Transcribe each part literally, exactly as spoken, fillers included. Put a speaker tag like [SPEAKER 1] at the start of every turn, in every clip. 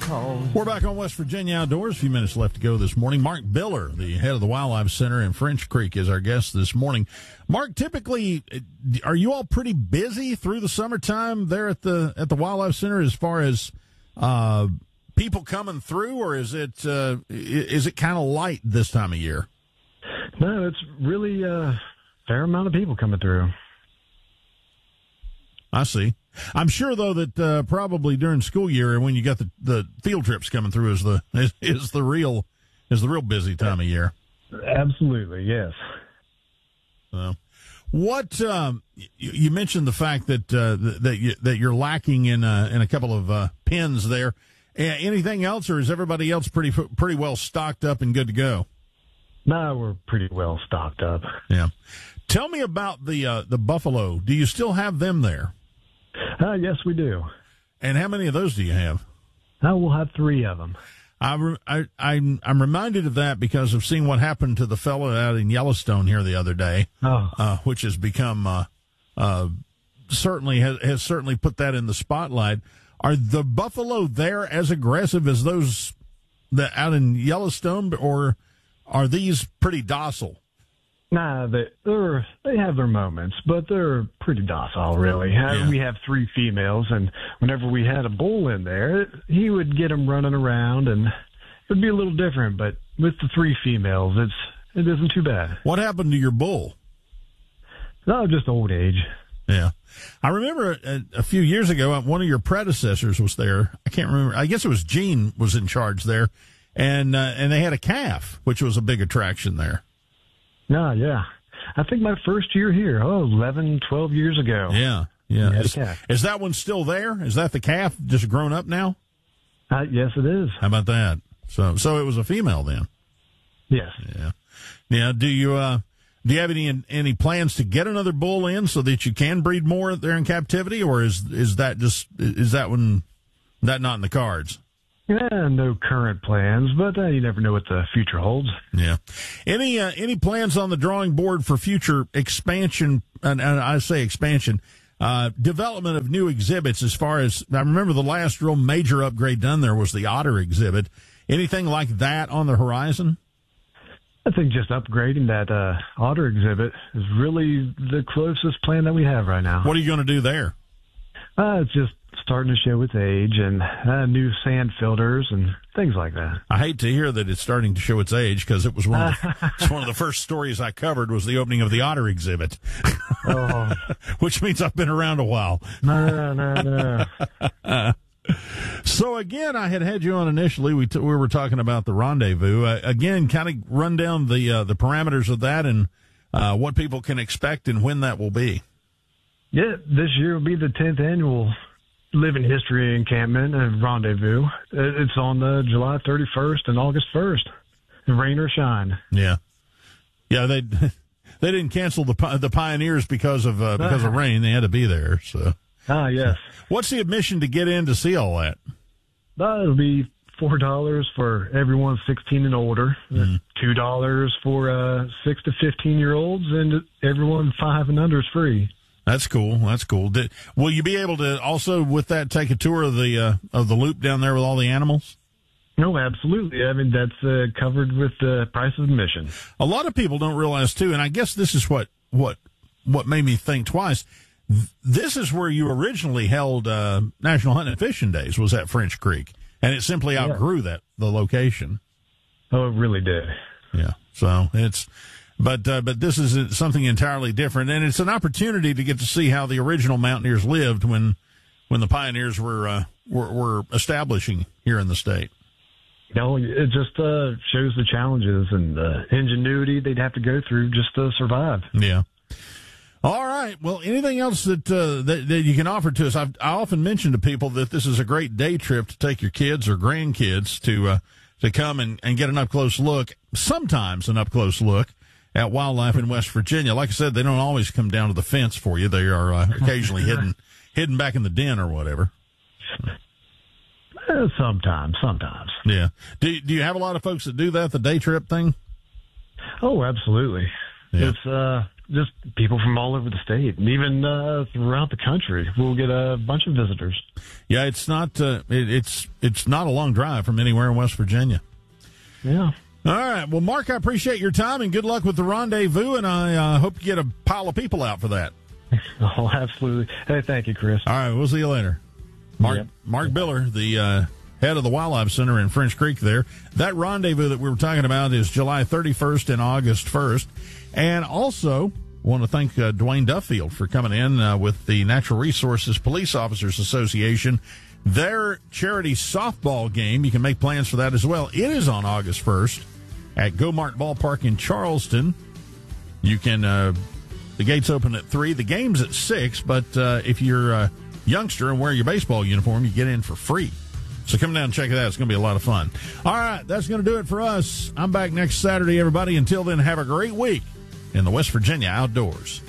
[SPEAKER 1] We're back on West Virginia Outdoors. A few minutes left to go this morning. Mark Biller, the head of the Wildlife Center in French Creek, is our guest this morning. Mark, typically, are you all pretty busy through the summertime there at the at the Wildlife Center as far as uh, people coming through, or is it uh, is it kind of light this time of year?
[SPEAKER 2] No, it's really a fair amount of people coming through.
[SPEAKER 1] I see. I'm sure, though, that uh, probably during school year and when you got the, the field trips coming through is the is, is the real is the real busy time of year.
[SPEAKER 2] Absolutely, yes.
[SPEAKER 1] So, what um, you, you mentioned the fact that uh, that you, that you're lacking in uh, in a couple of uh, pins there. Anything else, or is everybody else pretty pretty well stocked up and good to go?
[SPEAKER 2] No, we're pretty well stocked up.
[SPEAKER 1] Yeah. Tell me about the uh, the buffalo. Do you still have them there?
[SPEAKER 2] Uh, yes, we do.
[SPEAKER 1] And how many of those do you have?
[SPEAKER 2] Uh, we'll have three of them.
[SPEAKER 1] I, re- I, I'm, I'm reminded of that because of seeing what happened to the fellow out in Yellowstone here the other day,
[SPEAKER 2] oh.
[SPEAKER 1] uh, which has become uh, uh, certainly has, has certainly put that in the spotlight. Are the buffalo there as aggressive as those that out in Yellowstone, or are these pretty docile?
[SPEAKER 2] Nah, they they're, they have their moments, but they're pretty docile, really.
[SPEAKER 1] Yeah.
[SPEAKER 2] We have three females, and whenever we had a bull in there, he would get them running around, and it would be a little different. But with the three females, it's it isn't too bad.
[SPEAKER 1] What happened to your bull?
[SPEAKER 2] No, just old age.
[SPEAKER 1] Yeah. I remember a, a few years ago, one of your predecessors was there. I can't remember. I guess it was Gene was in charge there, and uh, and they had a calf, which was a big attraction there.
[SPEAKER 2] No, yeah. I think my first year here, oh, eleven, twelve years ago.
[SPEAKER 1] Yeah, yeah. Is,
[SPEAKER 2] calf.
[SPEAKER 1] is that one still there? Is that the calf just grown up now?
[SPEAKER 2] Uh, yes, it is.
[SPEAKER 1] How about that? So so it was a female then?
[SPEAKER 2] Yes.
[SPEAKER 1] Yeah. Yeah. Do you, uh, do you have any any plans to get another bull in so that you can breed more there in captivity, or is is that just, is that one, that not in the cards?
[SPEAKER 2] Yeah, no current plans, but uh, you never know what the future holds.
[SPEAKER 1] Yeah. Any uh, any plans on the drawing board for future expansion, and, and I say expansion, uh, development of new exhibits as far as, I remember the last real major upgrade done there was the otter exhibit. Anything like that on the horizon?
[SPEAKER 2] I think just upgrading that uh, otter exhibit is really the closest plan that we have right now.
[SPEAKER 1] What are you going to do there?
[SPEAKER 2] Uh, it's just starting to show its age, and uh, new sand filters and things like that.
[SPEAKER 1] I hate to hear that it's starting to show its age, because it was one of the, it's one of the first stories I covered was the opening of the otter exhibit,
[SPEAKER 2] oh.
[SPEAKER 1] which means I've been around a while.
[SPEAKER 2] No, no, no.
[SPEAKER 1] uh, so again, I had had you on initially. We t- we were talking about the rendezvous. Uh, again, kind of run down the uh, the parameters of that and uh, what people can expect and when that will be.
[SPEAKER 2] Yeah, this year will be the tenth annual Living History Encampment and Rendezvous. It's on the July thirty-first and August first, rain or shine.
[SPEAKER 1] Yeah, yeah. They they didn't cancel the the Pioneers because of uh, because of rain. They had to be there. So
[SPEAKER 2] ah, yes.
[SPEAKER 1] What's the admission to get in to see all that?
[SPEAKER 2] Uh, it'll be four dollars for everyone sixteen and older, mm-hmm. two dollars for uh, six to fifteen year olds, and everyone five and under is free.
[SPEAKER 1] That's cool. That's cool. Did, will you be able to also, with that, take a tour of the uh, of the loop down there with all the animals?
[SPEAKER 2] No, absolutely. I mean, that's uh, covered with the price of admission.
[SPEAKER 1] A lot of people don't realize too, and I guess this is what what what made me think twice. This is where you originally held uh, National Hunting and Fishing Days, was at French Creek, and it simply outgrew yeah. that the location.
[SPEAKER 2] Oh, it really did.
[SPEAKER 1] Yeah. So it's. But uh, but this is something entirely different, and it's an opportunity to get to see how the original mountaineers lived when when the pioneers were uh, were, were establishing here in the state.
[SPEAKER 2] You know, it just uh, shows the challenges and the ingenuity they'd have to go through just to survive.
[SPEAKER 1] Yeah. All right. Well, anything else that uh, that, that you can offer to us? I've, I often mention to people that this is a great day trip to take your kids or grandkids to uh, to come and, and get an up close look. Sometimes an up close look at wildlife in West Virginia. Like I said, they don't always come down to the fence for you. They are uh, occasionally hidden hidden back in the den or whatever.
[SPEAKER 2] Uh, sometimes, sometimes.
[SPEAKER 1] Yeah. Do do you have a lot of folks that do that, the day trip thing?
[SPEAKER 2] Oh, absolutely. Yeah. It's uh, just people from all over the state, and even uh, throughout the country. We'll get a bunch of visitors.
[SPEAKER 1] Yeah, it's not uh, it, it's it's not a long drive from anywhere in West Virginia.
[SPEAKER 2] Yeah.
[SPEAKER 1] All right. Well, Mark, I appreciate your time, and good luck with the rendezvous, and I uh, hope you get a pile of people out for that.
[SPEAKER 2] Oh, absolutely. Hey, thank you, Chris.
[SPEAKER 1] All right, we'll see you later. Mark
[SPEAKER 2] Yep.
[SPEAKER 1] Mark Biller, the uh, head of the Wildlife Center in French Creek there. That rendezvous that we were talking about is July thirty-first and August first. And also want to thank uh, Dwayne Duffield for coming in uh, with the Natural Resources Police Officers Association. Their charity softball game, you can make plans for that as well. It is on August first at Go-Mart Ballpark in Charleston. You can... Uh, The gates open at three. The game's at six, but uh, if you're a youngster and wear your baseball uniform, you get in for free. So come down and check it out. It's going to be a lot of fun. All right, that's going to do it for us. I'm back next Saturday, everybody. Until then, have a great week in the West Virginia outdoors.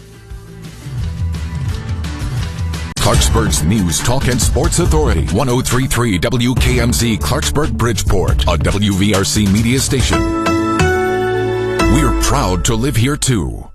[SPEAKER 3] Clarksburg's News, Talk, and Sports Authority. one oh three point three W K M Z, Clarksburg, Bridgeport, a W V R C media station. We're proud to live here, too.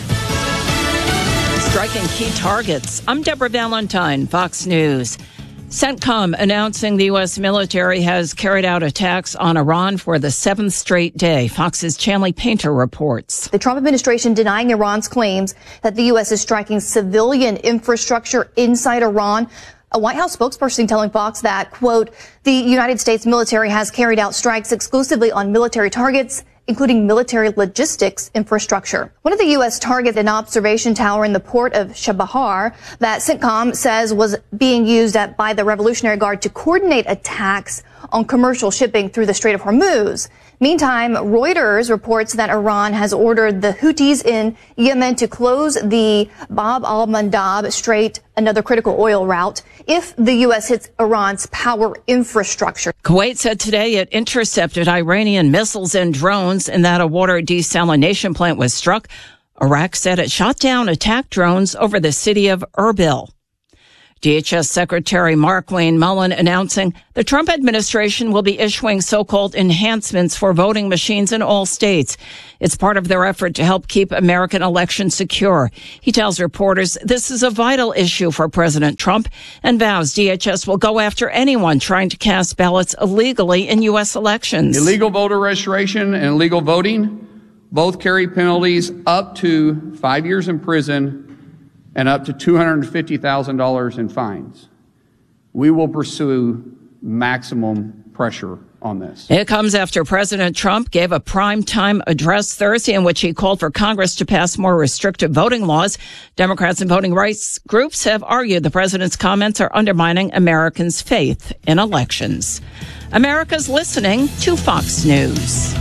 [SPEAKER 4] Striking key targets. I'm Deborah Valentine, Fox News. CENTCOM announcing the U S military has carried out attacks on Iran for the seventh straight day. Fox's Chanley Painter reports.
[SPEAKER 5] The Trump administration denying Iran's claims that the U S is striking civilian infrastructure inside Iran. A White House spokesperson telling Fox that, quote, the United States military has carried out strikes exclusively on military targets, including military logistics infrastructure. One of the U S targeted an observation tower in the port of Chabahar that CENTCOM says was being used at, by the Revolutionary Guard to coordinate attacks on commercial shipping through the Strait of Hormuz. Meantime, Reuters reports that Iran has ordered the Houthis in Yemen to close the Bab al-Mandab Strait, another critical oil route, if the U S hits Iran's power infrastructure.
[SPEAKER 4] Kuwait said today it intercepted Iranian missiles and drones and that a water desalination plant was struck. Iraq said it shot down attack drones over the city of Erbil. D H S Secretary Mark Wayne Mullen announcing the Trump administration will be issuing so-called enhancements for voting machines in all states. It's part of their effort to help keep American elections secure. He tells reporters this is a vital issue for President Trump and vows D H S will go after anyone trying to cast ballots illegally in U S elections.
[SPEAKER 6] Illegal voter registration and illegal voting both carry penalties up to five years in prison and up to two hundred fifty thousand dollars in fines. We will pursue maximum pressure on this.
[SPEAKER 4] It comes after President Trump gave a primetime address Thursday in which he called for Congress to pass more restrictive voting laws. Democrats and voting rights groups have argued the president's comments are undermining Americans' faith in elections. America's listening to Fox News.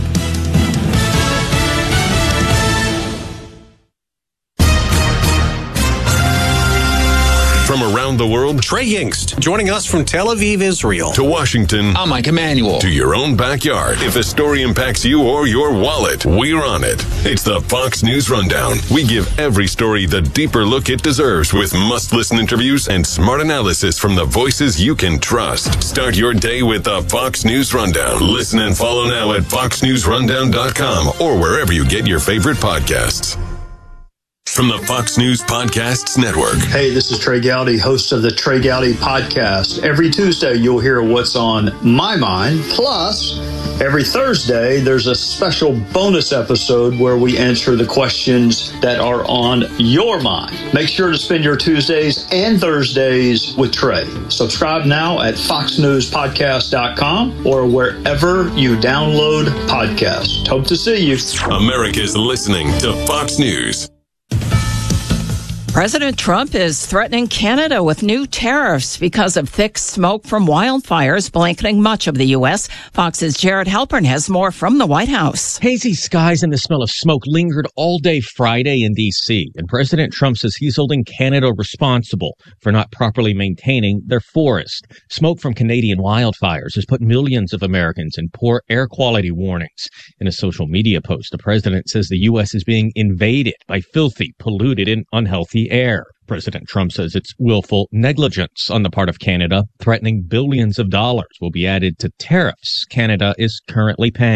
[SPEAKER 7] From around the world,
[SPEAKER 8] Trey Yingst, joining us from Tel Aviv, Israel.
[SPEAKER 7] To Washington,
[SPEAKER 8] I'm Mike Emanuel.
[SPEAKER 7] To your own backyard. If a story impacts you or your wallet, we're on it. It's the Fox News Rundown. We give every story the deeper look it deserves with must-listen interviews and smart analysis from the voices you can trust. Start your day with the Fox News Rundown. Listen and follow now at fox news rundown dot com or wherever you get your favorite podcasts. From the Fox News Podcasts Network.
[SPEAKER 9] Hey, this is Trey Gowdy, host of the Trey Gowdy Podcast. Every Tuesday, you'll hear what's on my mind. Plus, every Thursday, there's a special bonus episode where we answer the questions that are on your mind. Make sure to spend your Tuesdays and Thursdays with Trey. Subscribe now at fox news podcast dot com or wherever you download podcasts. Hope to see you.
[SPEAKER 7] America's listening to Fox News.
[SPEAKER 4] President Trump is threatening Canada with new tariffs because of thick smoke from wildfires blanketing much of the U S. Fox's Jared Halpern has more from the White House.
[SPEAKER 10] Hazy skies and the smell of smoke lingered all day Friday in D C, and President Trump says he's holding Canada responsible for not properly maintaining their forest. Smoke from Canadian wildfires has put millions of Americans in poor air quality warnings. In a social media post, the president says the U S is being invaded by filthy, polluted, and unhealthy air. President Trump says it's willful negligence on the part of Canada, threatening billions of dollars will be added to tariffs Canada is currently paying.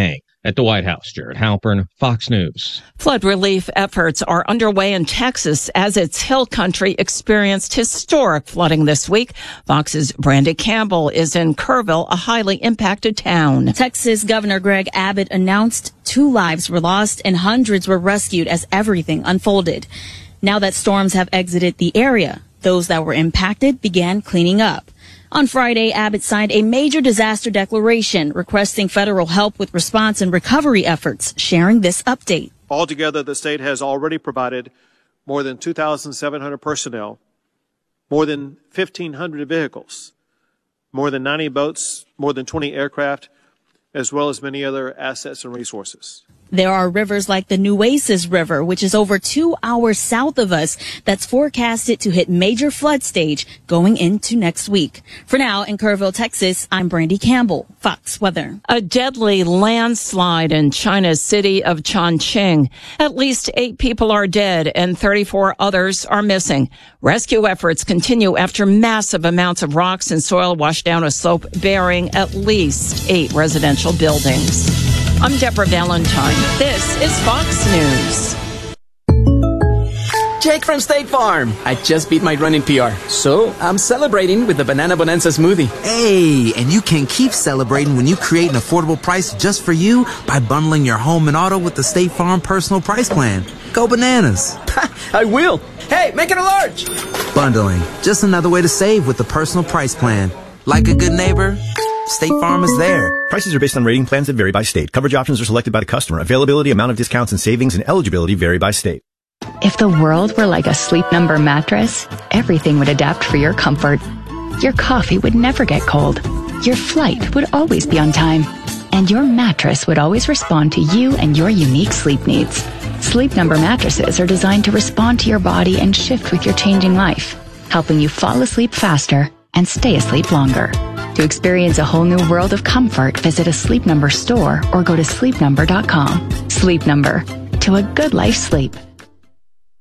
[SPEAKER 10] At the White House, Jared Halpern, Fox News.
[SPEAKER 4] Flood relief efforts are underway in Texas as its hill country experienced historic flooding this week. Fox's Brandy Campbell is in Kerrville, a highly impacted town.
[SPEAKER 11] Texas Governor Greg Abbott announced two lives were lost and hundreds were rescued as everything unfolded. Now that storms have exited the area, those that were impacted began cleaning up. On Friday, Abbott signed a major disaster declaration requesting federal help with response and recovery efforts, sharing this update.
[SPEAKER 12] Altogether, the state has already provided more than two thousand seven hundred personnel, more than fifteen hundred vehicles, more than ninety boats, more than twenty aircraft, as well as many other assets and resources.
[SPEAKER 11] There are rivers like the Nueces River, which is over two hours south of us, that's forecasted to hit major flood stage going into next week. For now, in Kerrville, Texas, I'm Brandy Campbell, Fox Weather.
[SPEAKER 4] A deadly landslide in China's city of Chongqing. At least eight people are dead and thirty-four others are missing. Rescue efforts continue after massive amounts of rocks and soil washed down a slope bearing at least eight residential buildings. I'm Deborah Valentine. This is Fox News.
[SPEAKER 13] Jake from State Farm. I just beat my running P R, so I'm celebrating with the Banana Bonanza smoothie.
[SPEAKER 14] Hey, and you can keep celebrating when you create an affordable price just for you by bundling your home and auto with the State Farm Personal Price Plan. Go bananas.
[SPEAKER 13] I will. Hey, make it a large.
[SPEAKER 14] Bundling. Just another way to save with the Personal Price Plan. Like a good neighbor, State Farm is there.
[SPEAKER 15] Prices are based on rating plans that vary by state. Coverage options are selected by the customer. Availability, amount of discounts and savings, and eligibility vary by state.
[SPEAKER 16] If the world were like a Sleep Number mattress, everything would adapt for your comfort. Your coffee would never get cold. Your flight would always be on time. And your mattress would always respond to you and your unique sleep needs. Sleep Number mattresses are designed to respond to your body and shift with your changing life, helping you fall asleep faster and stay asleep longer. To experience a whole new world of comfort, visit a Sleep Number store or go to sleep number dot com. Sleep Number. To a good life sleep.